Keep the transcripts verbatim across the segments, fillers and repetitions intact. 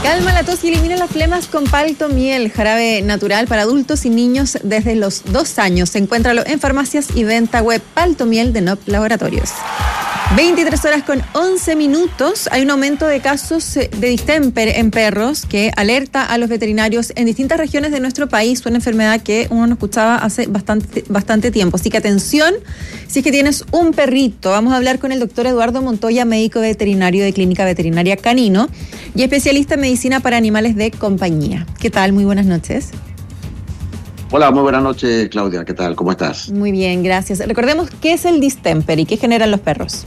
Calma la tos y elimina las flemas con Paltomiel, jarabe natural para adultos y niños desde los dos años. Encuéntralo en farmacias y venta web. Paltomiel de Nop Laboratorios. veintitrés horas con once minutos. Hay un aumento de casos de distemper en perros que alerta a los veterinarios en distintas regiones de nuestro país. Una enfermedad que uno no escuchaba hace bastante, bastante tiempo. Así que atención, si es que tienes un perrito. Vamos a hablar con el doctor Eduardo Montoya, médico veterinario de Clínica Veterinaria Canino y especialista en medicina para animales de compañía. ¿Qué tal? Muy buenas noches. Hola, muy buenas noches, Claudia. ¿Qué tal? ¿Cómo estás? Muy bien, gracias. Recordemos qué es el distemper y qué generan los perros.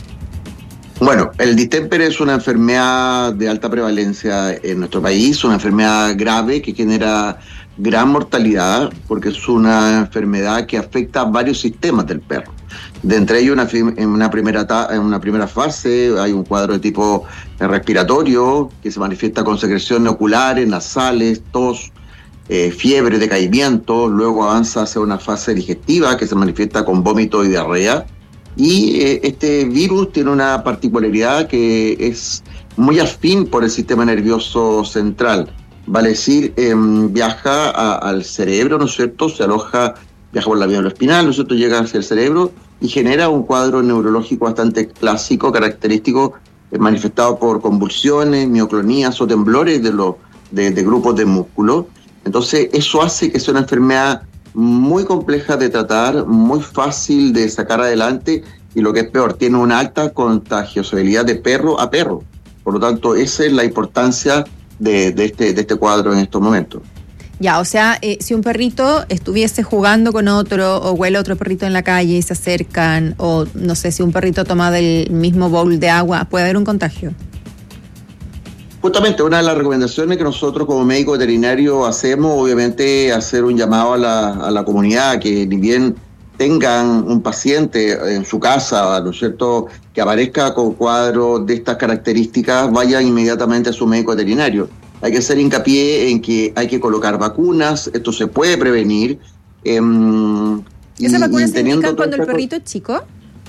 Bueno, el distemper es una enfermedad de alta prevalencia en nuestro país, una enfermedad grave que genera gran mortalidad porque es una enfermedad que afecta a varios sistemas del perro. De entre ellos, una, en, una primera ta- en una primera fase hay un cuadro de tipo respiratorio que se manifiesta con secreciones oculares, nasales, tos, eh, fiebre, decaimiento. Luego avanza hacia una fase digestiva que se manifiesta con vómito y diarrea. Y eh, este virus tiene una particularidad que es muy afín por el sistema nervioso central. Vale decir, eh, viaja a, al cerebro, ¿no es cierto? Se aloja, viaja por la médula espinal, ¿no es cierto? Llega hacia el cerebro y genera un cuadro neurológico bastante clásico, característico, eh, manifestado por convulsiones, mioclonías o temblores de, los, de, de grupos de músculo. Entonces, eso hace que sea una enfermedad muy compleja de tratar, muy fácil de sacar adelante y lo que es peor, tiene una alta contagiosabilidad de perro a perro. Por lo tanto, esa es la importancia de, de, este, de este cuadro en estos momentos. Ya, o sea, eh, si un perrito estuviese jugando con otro o huele otro perrito en la calle y se acercan, o no sé, si un perrito toma del mismo bowl de agua, ¿puede haber un contagio? Justamente una de las recomendaciones que nosotros como médico veterinario hacemos, obviamente, hacer un llamado a la, a la comunidad que ni bien tengan un paciente en su casa, ¿no es cierto?, que aparezca con cuadros de estas características, vayan inmediatamente a su médico veterinario. Hay que hacer hincapié en que hay que colocar vacunas, esto se puede prevenir. Eh, ¿Esas vacunas se indican cuando el perrito es chico?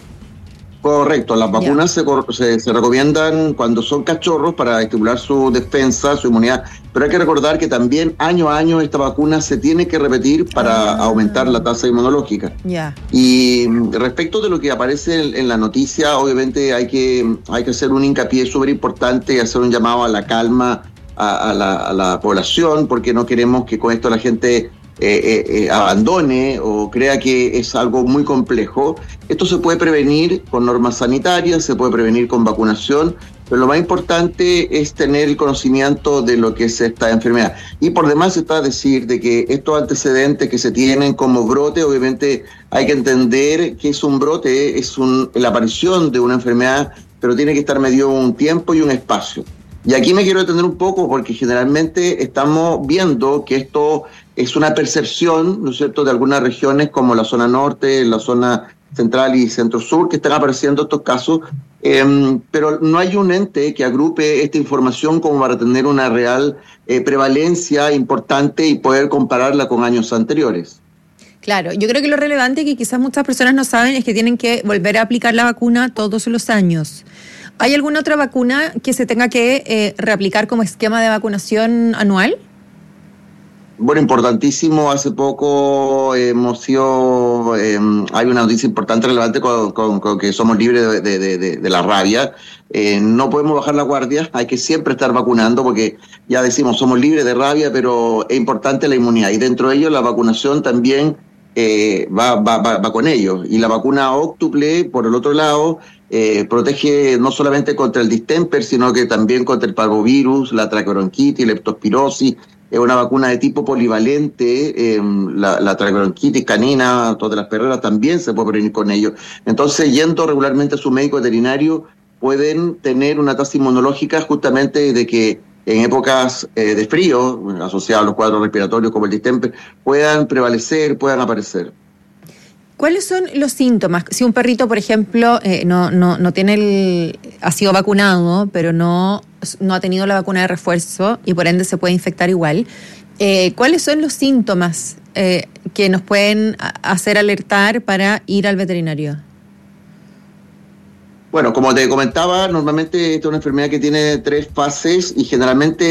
Correcto, las vacunas se, se, se recomiendan cuando son cachorros para estimular su defensa, su inmunidad, pero hay que recordar que también año a año esta vacuna se tiene que repetir para ah. aumentar la tasa inmunológica. Yeah. Y respecto de lo que aparece en, en la noticia, obviamente hay que, hay que hacer un hincapié súper importante y hacer un llamado a la calma a, a, la, a la población, porque no queremos que con esto la gente Eh, eh, eh, abandone o crea que es algo muy complejo. Esto se puede prevenir con normas sanitarias, se puede prevenir con vacunación, pero lo más importante es tener el conocimiento de lo que es esta enfermedad. Y por demás está decir de que estos antecedentes que se tienen como brote, obviamente hay que entender que es un brote, es un, la aparición de una enfermedad, pero tiene que estar medido un tiempo y un espacio. Y aquí me quiero detener un poco porque generalmente estamos viendo que esto es una percepción, ¿no es cierto?, de algunas regiones como la zona norte, la zona central y centro-sur, que están apareciendo estos casos, eh, pero no hay un ente que agrupe esta información como para tener una real eh, prevalencia importante y poder compararla con años anteriores. Claro, yo creo que lo relevante que quizás muchas personas no saben es que tienen que volver a aplicar la vacuna todos los años. ¿Hay alguna otra vacuna que se tenga que eh, reaplicar como esquema de vacunación anual? Bueno, importantísimo. Hace poco hemos sido, eh, hay una noticia importante, relevante, con, con, con que somos libres de, de, de, de la rabia. Eh, no podemos bajar la guardia, hay que siempre estar vacunando porque ya decimos, somos libres de rabia, pero es importante la inmunidad. Y dentro de ello la vacunación también eh, va, va, va, va con ello. Y la vacuna óctuple, por el otro lado, Eh, protege no solamente contra el distemper, sino que también contra el parvovirus, la traqueobronquitis, la leptospirosis. Es una vacuna de tipo polivalente, eh, la, la traqueobronquitis canina, todas las perreras también se puede prevenir con ello. Entonces, yendo regularmente a su médico veterinario, pueden tener una tasa inmunológica justamente de que en épocas eh, de frío, asociados a los cuadros respiratorios como el distemper, puedan prevalecer, puedan aparecer. ¿Cuáles son los síntomas? Si un perrito, por ejemplo, eh, no, no, no tiene el, ha sido vacunado, pero no, no ha tenido la vacuna de refuerzo y por ende se puede infectar igual, eh, ¿cuáles son los síntomas eh, que nos pueden hacer alertar para ir al veterinario? Bueno, como te comentaba, normalmente esta es una enfermedad que tiene tres fases y generalmente